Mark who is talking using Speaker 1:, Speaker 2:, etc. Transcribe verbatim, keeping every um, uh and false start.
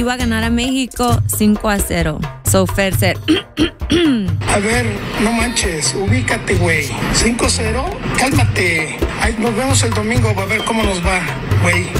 Speaker 1: Iba a ganar a México cinco a cero. So, Fer, Fer.
Speaker 2: A ver, no manches, ubícate, güey. cinco cero, cálmate. Ay, nos vemos el domingo, a ver cómo nos va, güey.